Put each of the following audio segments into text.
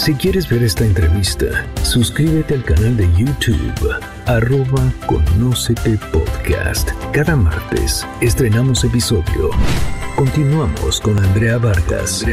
Si quieres ver esta entrevista, suscríbete al canal de YouTube, @Conócete Podcast. Cada martes estrenamos episodio. Continuamos con Andrea Vargas.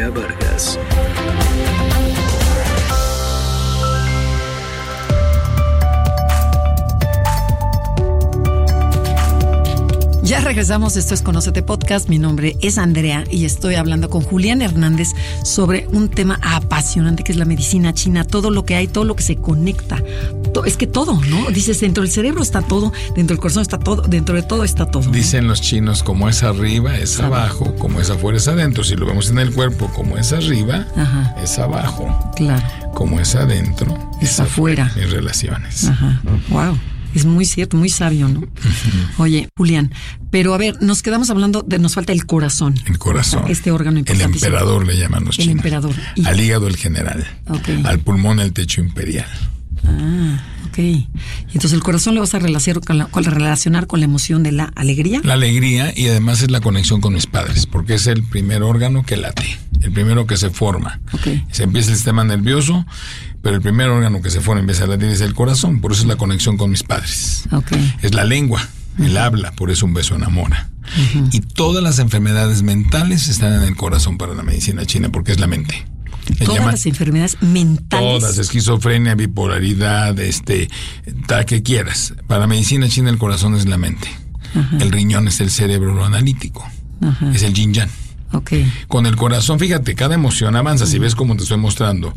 Ya regresamos, esto es Conócete Podcast, mi nombre es Andrea y estoy hablando con Julián Hernández sobre un tema apasionante que es la medicina china, todo lo que hay, todo lo que se conecta, es que todo, ¿no? Dices, dentro del cerebro está todo, dentro del corazón está todo, dentro de todo está todo, ¿no? Dicen los chinos, como es arriba, es abajo, como es afuera, es adentro. Si lo vemos en el cuerpo, como es arriba, es abajo. Claro. Como es adentro, es afuera. En relaciones. Ajá. Wow. Es muy cierto, muy sabio, ¿no? Oye, Julián, pero a ver, nos quedamos hablando de, nos falta el corazón. El corazón. Este órgano importantísimo. El emperador le llaman los chinos. El emperador. Al hígado el general. Okay. Al pulmón el techo imperial. Ah, ok. Y entonces el corazón lo vas a relacionar con la emoción de la alegría. La alegría, y además es la conexión con mis padres, porque es el primer órgano que late, el primero que se forma. Okay. Se empieza el sistema nervioso, pero el primer órgano que se forma, empieza a latir, es el corazón. Por eso es la conexión con mis padres. Okay. Es la lengua, el habla, por eso un beso enamora. Y todas las enfermedades mentales están en el corazón para la medicina china, porque es la mente. Todas las enfermedades mentales. Todas, esquizofrenia, bipolaridad, tal que quieras. Para la medicina china el corazón es la mente. El riñón es el cerebro, lo analítico. Es el yin-yang. Okay. Con el corazón, fíjate, cada emoción avanza. Si ves como te estoy mostrando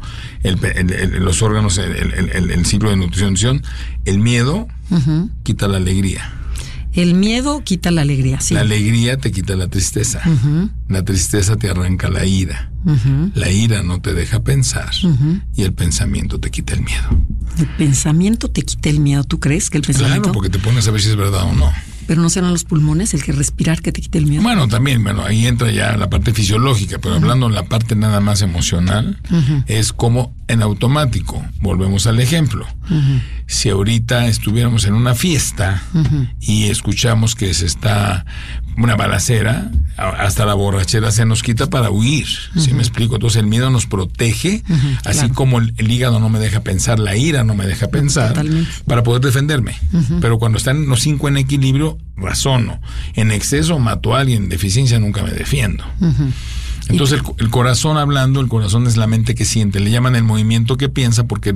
los órganos, el ciclo de nutrición, el miedo quita la alegría. El miedo quita la alegría, sí. La alegría te quita la tristeza. La tristeza te arranca la ira. La ira no te deja pensar. Y el pensamiento te quita el miedo. El pensamiento te quita el miedo. ¿Tú crees que el pensamiento? Claro, porque te pones a ver si es verdad o no. Pero no serán los pulmones el que respirar que te quite el miedo. Bueno, también, ahí entra ya la parte fisiológica, pero hablando en la parte nada más emocional, es como en automático. Volvemos al ejemplo. Si ahorita estuviéramos en una fiesta y escuchamos que se está una balacera, hasta la borrachera se nos quita para huir. ¿Sí me explico? Entonces el miedo nos protege, así como el hígado no me deja pensar, la ira no me deja pensar, para poder defenderme. Pero cuando están los 5 en equilibrio, razono. En exceso mato a alguien, en deficiencia nunca me defiendo. Entonces el corazón hablando, el corazón es la mente que siente, le llaman el movimiento que piensa porque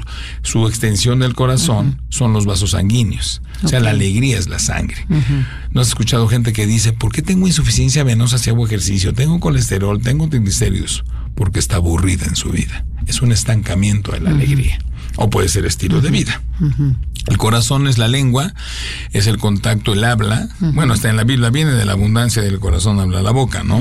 su extensión del corazón son los vasos sanguíneos, o sea, la alegría es la sangre. ¿No has escuchado gente que dice, ¿por qué tengo insuficiencia venosa si hago ejercicio? Tengo colesterol, tengo triglicéridos, porque está aburrida en su vida. Es un estancamiento de la alegría, o puede ser estilo de vida. El corazón es la lengua, es el contacto, el habla. Bueno, hasta en la Biblia viene de la abundancia del corazón habla la boca, ¿no?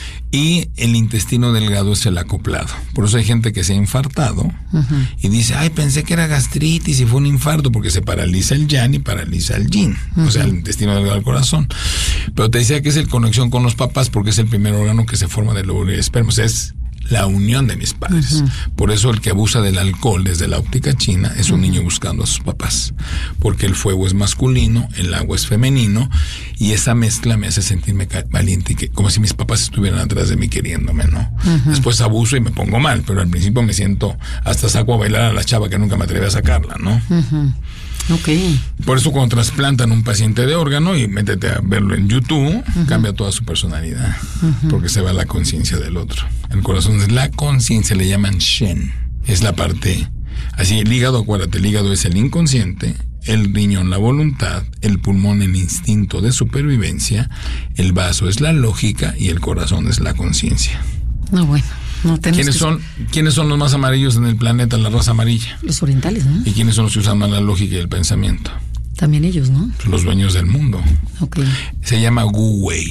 Y el intestino delgado es el acoplado. Por eso hay gente que se ha infartado y dice, ay, pensé que era gastritis y fue un infarto, porque se paraliza el yang y paraliza el yin, o sea, el intestino delgado del corazón. Pero te decía que es el conexión con los papás porque es el primer órgano que se forma del óvulo y esperma, o sea, es la unión de mis padres. Por eso el que abusa del alcohol desde la óptica china es un niño buscando a sus papás, porque el fuego es masculino, el agua es femenino, y esa mezcla me hace sentirme valiente, y como si mis papás estuvieran atrás de mí queriéndome, ¿no? Después abuso y me pongo mal, pero al principio me siento, hasta saco a bailar a la chava que nunca me atreví a sacarla, ¿no? Okay. Por eso cuando trasplantan un paciente de órgano, y métete a verlo en YouTube, cambia toda su personalidad, porque se va la conciencia del otro. El corazón es la conciencia, le llaman Shen. Es la parte, así el hígado, acuérdate, el hígado es el inconsciente, el riñón la voluntad, el pulmón el instinto de supervivencia, el vaso es la lógica y el corazón es la conciencia. No, bueno. No, ¿Quiénes son los más amarillos en el planeta, la raza amarilla? Los orientales, ¿no? ¿Y quiénes son los que usan más la lógica y el pensamiento? También ellos, ¿no? Los dueños del mundo. Okay. Se llama Wu Wei.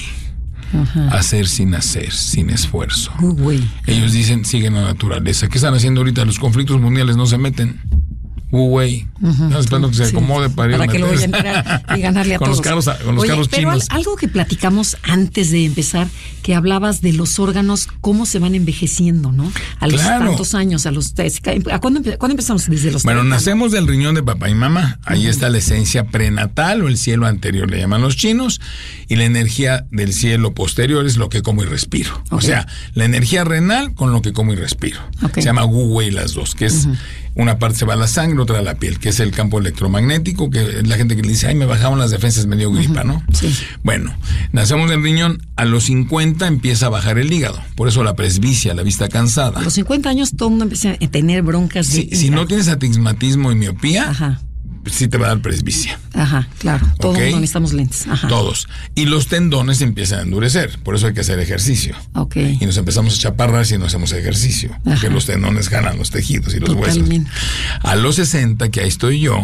Hacer sin hacer, sin esfuerzo. Wu Wei. Ellos dicen, siguen la naturaleza. ¿Qué están haciendo ahorita? Los conflictos mundiales no se meten. Huawei. No esperando que se acomode para que lo vaya a entrar y ganarle a con todos. Con los carros pero chinos. Algo que platicamos antes de empezar, que hablabas de los órganos, cómo se van envejeciendo, ¿no? A los tantos años, ¿a cuándo empezamos? Desde los 30, nacemos del riñón de papá y mamá. Ahí está la esencia prenatal o el cielo anterior, le llaman los chinos, y la energía del cielo posterior es lo que como y respiro. O sea, la energía renal con lo que como y respiro. Se llama Wu-Wei las dos, que es una parte se va a la sangre, otra a la piel, que es el campo electromagnético, que es la gente que le dice, ay, me bajaron las defensas, me dio gripa, ¿no? Sí. Bueno, nacemos del riñón, a los 50 empieza a bajar el hígado, por eso la presbicia, la vista cansada. A los 50 años todo el mundo empieza a tener broncas de hígado. Si no tienes astigmatismo y miopía, sí te va a dar presbicia. Claro. Todo el mundo necesitamos lentes. Todos. Y los tendones empiezan a endurecer. Por eso hay que hacer ejercicio. Y nos empezamos a chaparrar si no hacemos ejercicio. Porque los tendones jalan los tejidos y los huesos. A los 60, que ahí estoy yo,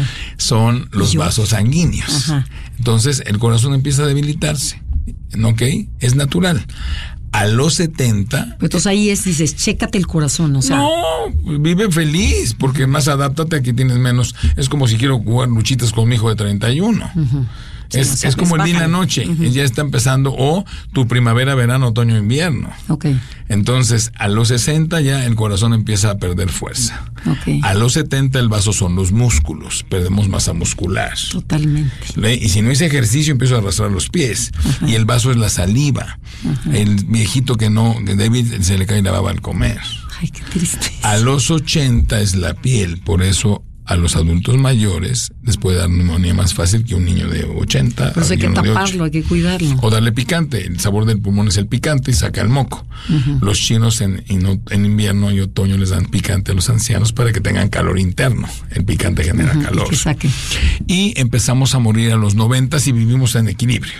son los vasos sanguíneos. Entonces el corazón empieza a debilitarse. Es natural. A los 70... Pero entonces ahí dices, chécate el corazón, o sea... No, vive feliz, porque más adáptate, aquí tienes menos... Es como si quiero jugar luchitas con mi hijo de 31. Es como el día y la noche, ya está empezando, o tu primavera, verano, otoño, invierno. Entonces, a los 60 ya el corazón empieza a perder fuerza. A los 70 el vaso son los músculos, perdemos masa muscular. Totalmente. Y si no hice ejercicio, empiezo a arrastrar los pies. Y el vaso es la saliva. El viejito que débil se le cae la baba al comer. Ay, qué triste. A los 80 es la piel, por eso a los adultos mayores les puede dar neumonía más fácil que un niño de 80. Pues hay que taparlo, hay que cuidarlo. O darle picante. El sabor del pulmón es el picante y saca el moco. Los chinos en invierno y otoño les dan picante a los ancianos para que tengan calor interno. El picante genera calor. Y empezamos a morir a los 90 si vivimos en equilibrio.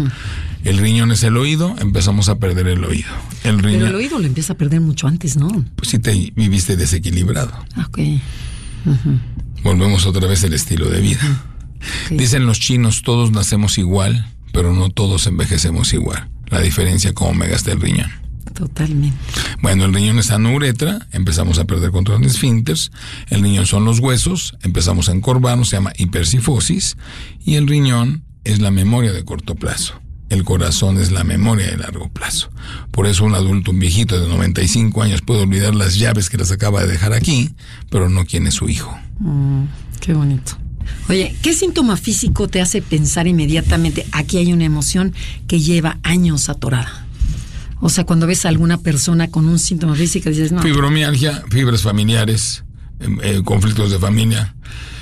El riñón es el oído, empezamos a perder el oído. Pero el oído lo empieza a perder mucho antes, ¿no? Pues si te viviste desequilibrado. Volvemos otra vez al estilo de vida. Dicen los chinos, todos nacemos igual, pero no todos envejecemos igual. La diferencia como me gasta el riñón. Totalmente. Bueno, el riñón es anuretra, empezamos a perder control de esfínteres. El riñón son los huesos, empezamos a encorvarnos, se llama hipercifosis. Y el riñón es la memoria de corto plazo. El corazón es la memoria de largo plazo. Por eso un adulto, un viejito de 95 años puede olvidar las llaves que las acaba de dejar aquí, pero no quién es su hijo. Qué bonito. Oye, ¿qué síntoma físico te hace pensar inmediatamente aquí hay una emoción que lleva años atorada? O sea, cuando ves a alguna persona con un síntoma físico dices, no. Fibromialgia, fibras familiares, conflictos de familia,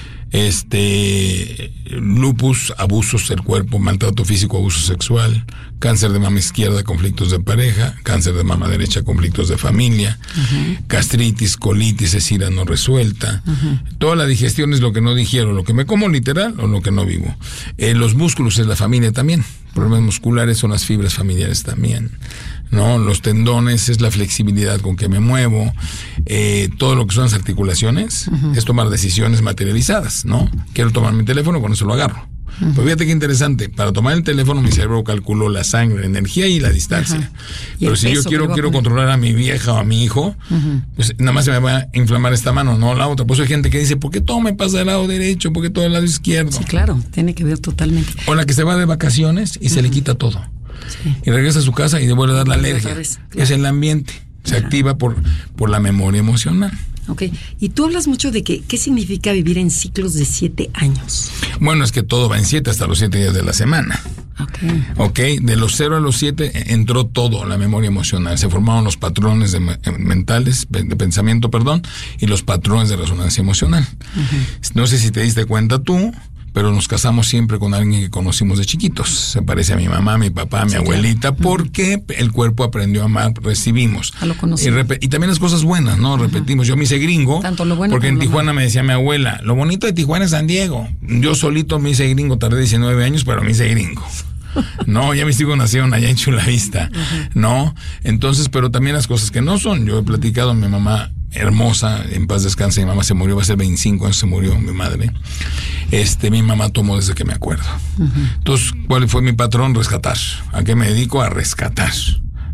lupus, abusos del cuerpo, maltrato físico, abuso sexual, cáncer de mama izquierda, conflictos de pareja, cáncer de mama derecha, conflictos de familia, gastritis, colitis, es ira no resuelta. Toda la digestión es lo que no digiero, lo que me como literal o lo que no vivo. Los músculos es la familia también, problemas musculares son las fibras familiares también. ¿No? Los tendones es la flexibilidad con que me muevo, todo lo que son las articulaciones es tomar decisiones materializadas, ¿no? Quiero tomar mi teléfono, con eso lo agarro. Pues fíjate qué interesante, para tomar el teléfono mi cerebro calculó la sangre, la energía y la distancia. Pero si yo quiero controlar a mi vieja o a mi hijo, pues nada más se me va a inflamar esta mano, no la otra. Por eso hay gente que dice, ¿por qué todo me pasa del lado derecho? ¿Por qué todo del lado izquierdo? Sí, claro, tiene que ver totalmente. O la que se va de vacaciones y se le quita todo. Y regresa a su casa y le vuelve a dar la alergia. Es el ambiente. Se activa por la memoria emocional. Y tú hablas mucho de qué significa vivir en ciclos de 7 años. Bueno, es que todo va en 7 hasta los 7 días de la semana. De los 0 a los 7 entró todo, la memoria emocional. Se formaron los patrones mentales, de pensamiento, y los patrones de resonancia emocional. No sé si te diste cuenta tú, pero nos casamos siempre con alguien que conocimos de chiquitos. Se parece a mi mamá, a mi papá, a mi abuelita, porque el cuerpo aprendió a amar, recibimos. Y también las cosas buenas, ¿no? Repetimos. Yo me hice gringo, tanto lo bueno porque en Tijuana me decía mi abuela, lo bonito de Tijuana es San Diego. Yo solito me hice gringo, tardé 19 años, pero me hice gringo. No, ya mis hijos nacieron allá en Chulavista, ¿no? Entonces, pero también las cosas que no son. Yo he platicado a mi mamá, hermosa, en paz descanse, mi mamá se murió, va a ser 25 años se murió mi madre. Mi mamá tomó desde que me acuerdo. Entonces, ¿cuál fue mi patrón? Rescatar. ¿A qué me dedico? A rescatar.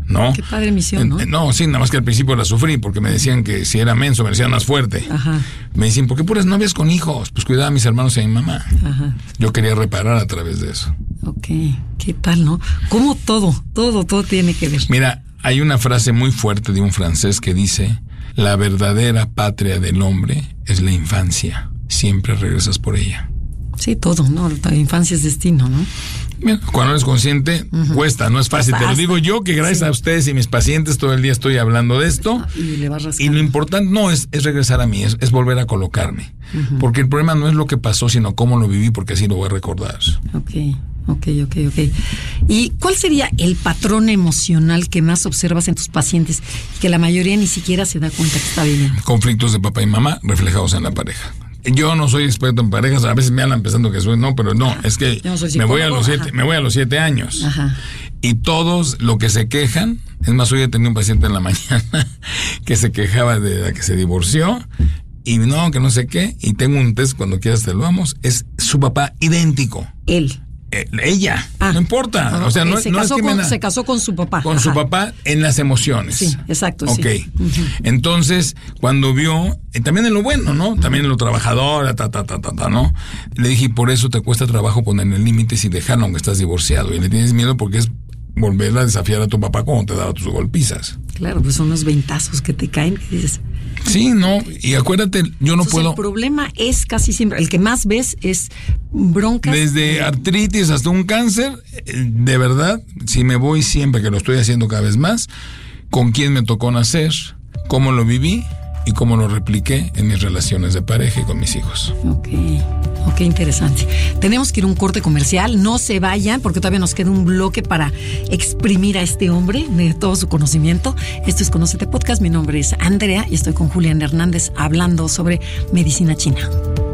¿no? Qué padre misión, ¿no? No, sí, nada más que al principio la sufrí porque me decían que si era menso me decían más fuerte. Ajá. Me decían, ¿por qué puras novias con hijos? Pues cuidaba a mis hermanos y a mi mamá. Ajá. Yo quería reparar a través de eso. Ok, qué tal, ¿no? Cómo todo tiene que ver. Mira, hay una frase muy fuerte de un francés que dice: la verdadera patria del hombre es la infancia. Siempre regresas por ella. Sí, todo, ¿no? La infancia es destino, ¿no? Bien, cuando eres consciente, cuesta, no es fácil. Te lo digo yo, que gracias a ustedes y mis pacientes todo el día estoy hablando de esto. Y le vas rascando. Y lo importante no es regresar a mí, es volver a colocarme. Porque el problema no es lo que pasó, sino cómo lo viví, porque así lo voy a recordar. Ok. ¿Y cuál sería el patrón emocional que más observas en tus pacientes y que la mayoría ni siquiera se da cuenta que está viviendo? Conflictos de papá y mamá reflejados en la pareja. Yo no soy experto en parejas, a veces me hablan pensando que soy, pero no, es que me voy a los 7 años. Ajá. Y todos lo que se quejan, es más, hoy he tenido un paciente en la mañana que se quejaba de la que se divorció y no, que no sé qué, y tengo un test, cuando quieras te lo damos, es su papá idéntico. Él. Ella, no importa. O sea, se casó con su papá. Con su papá en las emociones. Sí, exacto. Ok. Sí. Entonces, cuando vio, también en lo bueno, ¿no? También en lo trabajador, ¿no? Le dije, por eso te cuesta trabajo ponerle límites y dejarlo aunque estás divorciado. Y le tienes miedo porque es volver a desafiar a tu papá cuando te daba tus golpizas. Claro, pues son unos ventazos que te caen, que dices... Sí, no, y acuérdate, yo no puedo... El problema es casi siempre, el que más ves es broncas. Desde artritis hasta un cáncer, de verdad, si me voy siempre, que lo estoy haciendo cada vez más, con quién me tocó nacer, cómo lo viví y cómo lo repliqué en mis relaciones de pareja y con mis hijos. Ok, interesante. Tenemos que ir a un corte comercial, no se vayan porque todavía nos queda un bloque para exprimir a este hombre de todo su conocimiento. Esto es Conócete Podcast, mi nombre es Andrea y estoy con Julián Hernández hablando sobre medicina china.